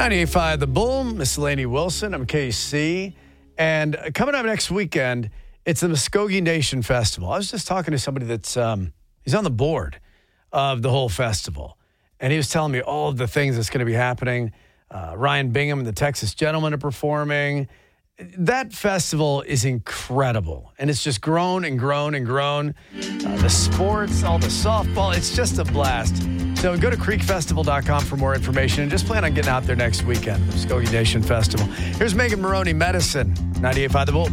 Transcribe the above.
98.5 The Bull, Miss Lainey Wilson. I'm KC. And coming up next weekend, it's the Muskogee Nation Festival. I was just talking to somebody that's he's on the board of the whole festival. And he was telling me all of the things that's going to be happening. Ryan Bingham and the Texas Gentlemen are performing. That festival is incredible. And it's just grown and grown and grown. The sports, all the softball, it's just a blast. So go to creekfestival.com for more information and just plan on getting out there next weekend, the Muskogee Nation Festival. Here's Megan Maroney, Medicine, 98.5 The Bull.